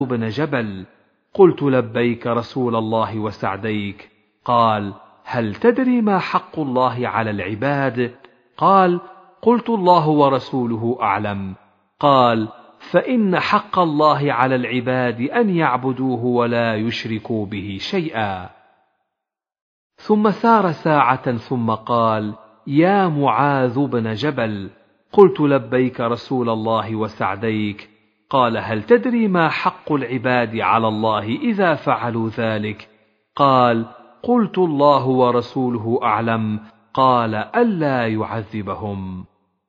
بن جبل. قلت لبيك رسول الله وسعديك. قال: هل تدري ما حق الله على العباد؟ قال: قلت: الله ورسوله أعلم. قال: فإن حق الله على العباد أن يعبدوه ولا يشركوا به شيئا. ثم سار ساعة ثم قال: يا معاذ بن جبل. قلت لبيك رسول الله وسعديك. قال: هل تدري ما حق العباد على الله إذا فعلوا ذلك؟ قال: قلت: الله ورسوله أعلم. قال: ألا يعذبهم.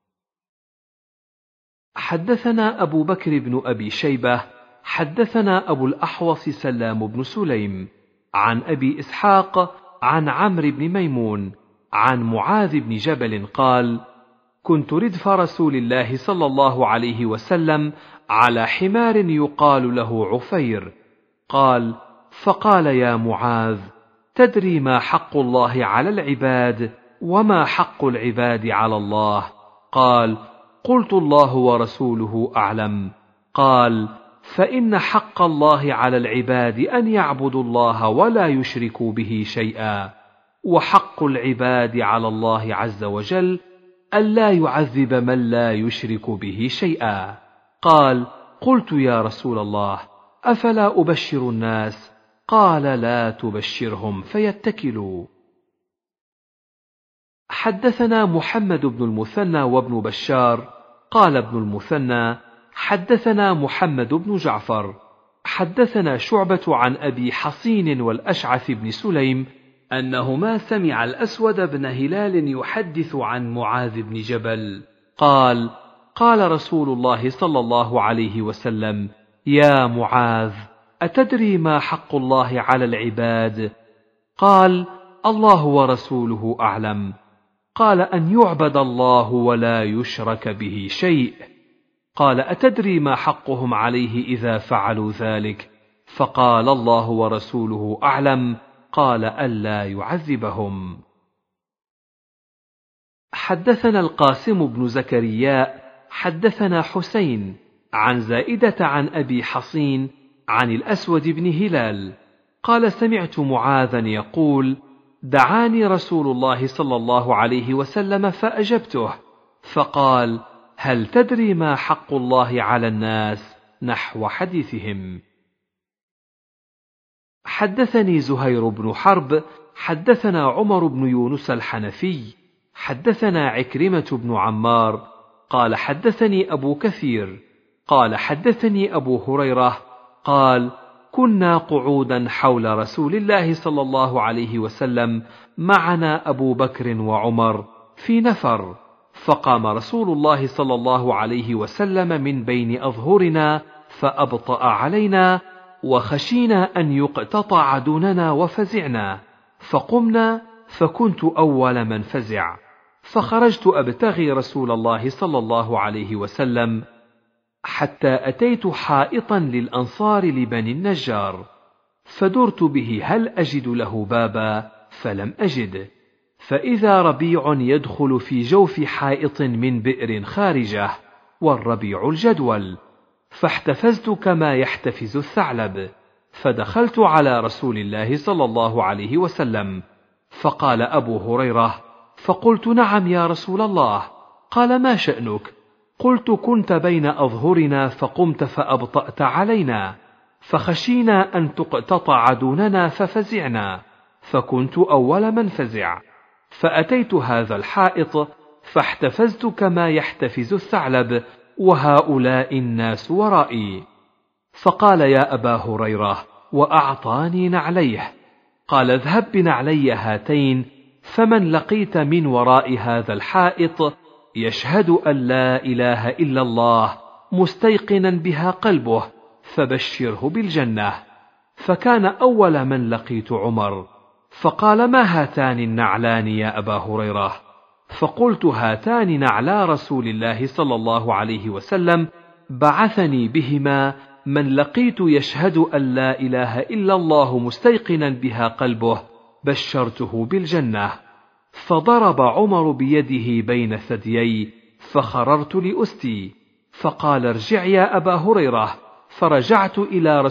حدثنا أبو بكر بن أبي شيبة حدثنا أبو الأحوص سلام بن سليم عن أبي إسحاق عن عمرو بن ميمون عن معاذ بن جبل قال: كنت ردف رسول الله صلى الله عليه وسلم على حمار يقال له عفير. قال: فقال: يا معاذ، تدري ما حق الله على العباد وما حق العباد على الله؟ قال: قلت: الله ورسوله أعلم. قال: فإن حق الله على العباد أن يعبدوا الله ولا يشركوا به شيئا، وحق العباد على الله عز وجل ألا يعذب من لا يشرك به شيئا. قال: قلت: يا رسول الله، أفلا أبشر الناس؟ قال: لا تبشرهم فيتكلوا. حدثنا محمد بن المثنى وابن بشار قال ابن المثنى: حدثنا محمد بن جعفر حدثنا شعبة عن أبي حصين والأشعث بن سليم أنهما سمع الأسود بن هلال يحدث عن معاذ بن جبل قال: قال رسول الله صلى الله عليه وسلم: يا معاذ، أتدري ما حق الله على العباد؟ قال: الله ورسوله أعلم. قال: أن يعبد الله ولا يشرك به شيء. قال: أتدري ما حقهم عليه إذا فعلوا ذلك؟ فقال: الله ورسوله أعلم. قال: ألا يعذبهم. حدثنا القاسم بن زكريا حدثنا حسين عن زائدة عن أبي حصين عن الأسود بن هلال قال: سمعت معاذا يقول: دعاني رسول الله صلى الله عليه وسلم فأجبته، فقال: هل تدري ما حق الله على الناس؟ نحو حديثهم. حدثني زهير بن حرب حدثنا عمر بن يونس الحنفي حدثنا عكرمة بن عمار قال: حدثني أبو كثير قال: حدثني أبو هريرة قال: كنا قعودا حول رسول الله صلى الله عليه وسلم معنا أبو بكر وعمر في نفر، فقام رسول الله صلى الله عليه وسلم من بين أظهرنا فأبطأ علينا، وخشينا أن يقتطع دوننا وفزعنا، فقمنا فكنت أول من فزع، فخرجت أبتغي رسول الله صلى الله عليه وسلم حتى أتيت حائطا للأنصار لبني النجار، فدرت به هل أجد له بابا، فلم أجد، فإذا ربيع يدخل في جوف حائط من بئر خارجه، والربيع الجدول، فاحتفزت كما يحتفز الثعلب، فدخلت على رسول الله صلى الله عليه وسلم، فقال أبو هريرة: فقلت: نعم يا رسول الله. قال: ما شأنك؟ قلت: كنت بين أظهرنا فقمت فأبطأت علينا، فخشينا أن تقتطع دوننا ففزعنا، فكنت أول من فزع، فأتيت هذا الحائط فاحتفزت كما يحتفز الثعلب، وهؤلاء الناس ورائي. فقال: يا أبا هريرة، وأعطاني نعليه. قال: اذهب بنعلي هاتين، فمن لقيت من وراء هذا الحائط يشهد أن لا إله إلا الله مستيقنا بها قلبه فبشره بالجنة. فكان أول من لقيت عمر، فقال: ما هاتان النعلان يا أبا هريرة؟ فقلت: هاتان نعلا رسول الله صلى الله عليه وسلم بعثني بهما من لقيت يشهد أن لا إله إلا الله مستيقنا بها قلبه بشرته بالجنة. فضرب عمر بيده بين ثديي، فخررت لأستي، فقال: ارجع يا أبا هريرة، فرجعت إلى